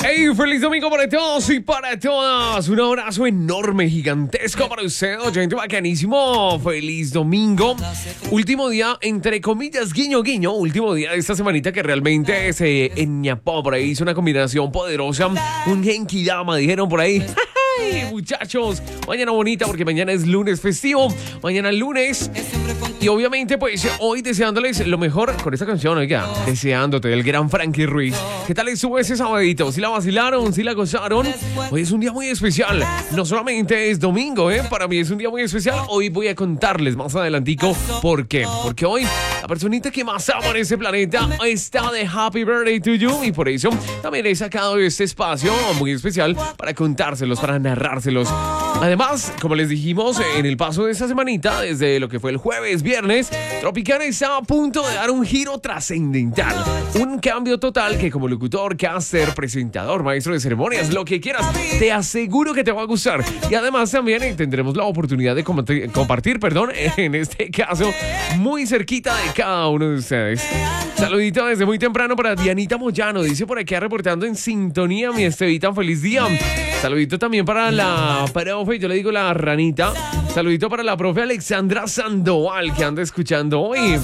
Hey, feliz domingo para todos y para todas. Un abrazo enorme, gigantesco para usted, oyente bacanísimo. Feliz domingo. Último día, entre comillas, guiño, guiño. Último día de esta semanita que realmente se enñapó por ahí. Hizo una combinación poderosa. Un Genki Dama, dijeron por ahí. Ay, muchachos, mañana bonita porque mañana es lunes festivo. Mañana lunes. Y obviamente, pues, hoy deseándoles lo mejor con esta canción, oiga, deseándote, del gran Frankie Ruiz. ¿Qué tal estuvo ese sabadito? ¿Si la vacilaron? ¿Si la gozaron? Hoy es un día muy especial. No solamente es domingo, para mí es un día muy especial. Hoy voy a contarles más adelantico por qué. Porque hoy la personita que más amo en este planeta está de Happy Birthday to You. Y por eso también he sacado este espacio muy especial para contárselos, para narrárselos. Además, como les dijimos en el paso de esta semanita, desde lo que fue el jueves, viernes, Tropicana está a punto de dar un giro trascendental. Un cambio total que como locutor, caster, presentador, maestro de ceremonias, lo que quieras, te aseguro que te va a gustar. Y además también tendremos la oportunidad de compartir, en este caso, muy cerquita de cada uno de ustedes. Saludito desde muy temprano para Dianita Moyano, dice por aquí reportando en sintonía, mi Estevita, feliz día. Saludito también para la profe, yo le digo la ranita. Saludito para la profe Alexandra Sandoval, que anda escuchando hoy.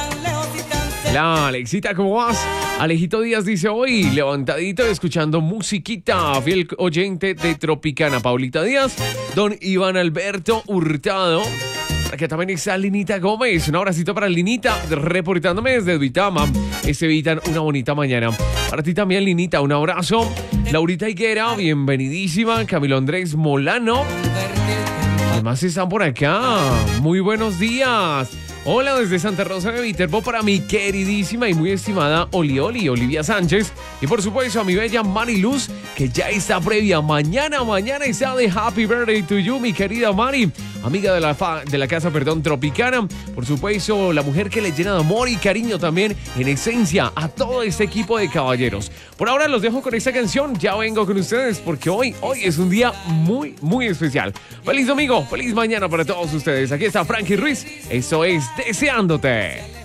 Hola, Alexita, ¿cómo vas? Alejito Díaz dice hoy, levantadito, escuchando musiquita, fiel oyente de Tropicana. Paulita Díaz, don Iván Alberto Hurtado. Aquí también está Linita Gómez. Un abracito para Linita, reportándome desde Duitama. Evitan una bonita mañana. Para ti también, Linita, un abrazo. Laurita Higuera, bienvenidísima. Camilo Andrés Molano. Además están por acá. Muy buenos días. Hola desde Santa Rosa de Viterbo para mi queridísima y muy estimada Olivia Sánchez. Y por supuesto a mi bella Mari Luz, que ya está previa. Mañana está de Happy Birthday to You, mi querida Mari. Amiga de la casa, Tropicana. Por supuesto, la mujer que le llena de amor y cariño también, en esencia, a todo este equipo de caballeros. Por ahora los dejo con esta canción. Ya vengo con ustedes porque hoy es un día muy, muy especial. Feliz domingo, feliz mañana para todos ustedes. Aquí está Frankie Ruiz. Eso es Deseándote.